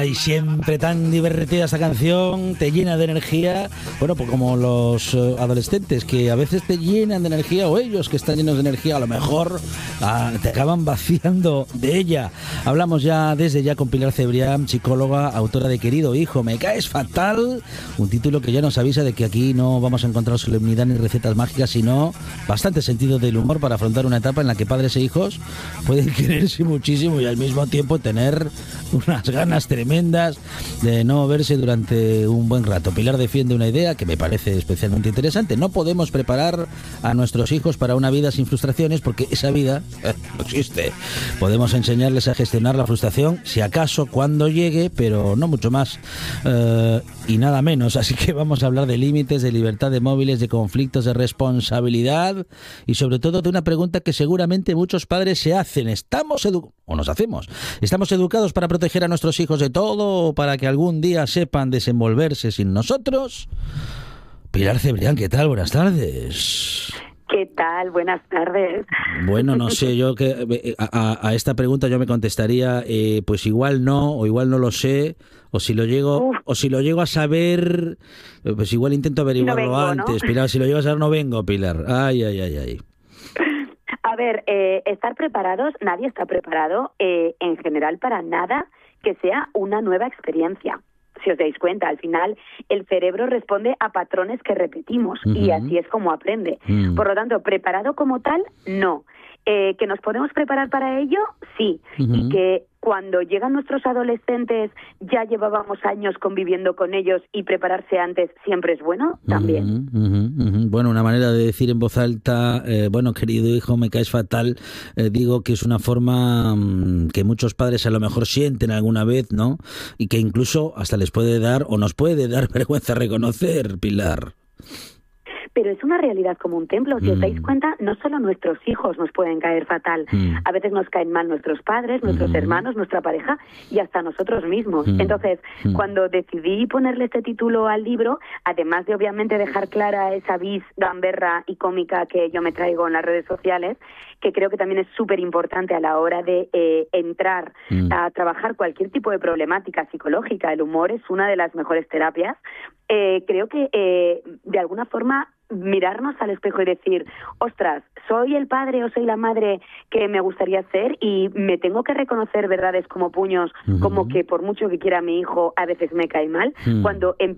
Ay, siempre tan divertida esta canción, te llena de energía. Bueno, pues como los adolescentes que a veces te llenan de energía, o ellos que están llenos de energía, a lo mejor te acaban vaciando de ella. Hablamos ya desde ya con Pilar Cebrián, psicóloga, autora de Querido Hijo, me caes fatal, un título que ya nos avisa de que aquí no vamos a encontrar solemnidad ni recetas mágicas, sino bastante sentido del humor para afrontar una etapa en la que padres e hijos pueden quererse muchísimo y al mismo tiempo tener unas ganas tremendas de no verse durante un buen rato. Pilar defiende una idea que me parece especialmente interesante. No podemos preparar a nuestros hijos para una vida sin frustraciones porque esa vida no existe. Podemos enseñarles a gestionar la frustración, si acaso cuando llegue, pero no mucho más y nada menos. Así que vamos a hablar de límites, de libertad de móviles, de conflictos, de responsabilidad y sobre todo de una pregunta que seguramente muchos padres se hacen. ¿Estamos educados para proteger a nuestros hijos de todo o para que algún día sepan desenvolverse sin nosotros? Pilar Cebrián, ¿qué tal? Buenas tardes. ¿Qué tal? Buenas tardes. Bueno, no sé, yo que a esta pregunta yo me contestaría pues igual no, o igual no lo sé, o si lo llego a saber, pues igual intento averiguarlo no vengo, antes, ¿no? Pilar, si lo llego a saber no vengo, Pilar. Ay. A ver, estar preparados, nadie está preparado en general para nada que sea una nueva experiencia. Si os dais cuenta, al final el cerebro responde a patrones que repetimos y así es como aprende. Por lo tanto, preparado como tal, no. ¿Que nos podemos preparar para ello? Sí. Y que cuando llegan nuestros adolescentes ya llevábamos años conviviendo con ellos y prepararse antes siempre es bueno, también. Bueno, una manera de decir en voz alta, bueno, querido hijo, me caes fatal, digo que es una forma que muchos padres a lo mejor sienten alguna vez, ¿no? Y que incluso hasta les puede dar o nos puede dar vergüenza reconocer, Pilar. Pero es una realidad como un templo. Si os dais cuenta, no solo nuestros hijos nos pueden caer fatal. A veces nos caen mal nuestros padres, nuestros hermanos, nuestra pareja y hasta nosotros mismos. Entonces, cuando decidí ponerle este título al libro, además de obviamente dejar clara esa vis gamberra y cómica que yo me traigo en las redes sociales, que creo que también es súper importante a la hora de entrar a trabajar cualquier tipo de problemática psicológica. El humor es una de las mejores terapias. Creo que de alguna forma mirarnos al espejo y decir, ostras, soy el padre o soy la madre que me gustaría ser y me tengo que reconocer verdades como puños, como que por mucho que quiera a mi hijo a veces me cae mal, cuando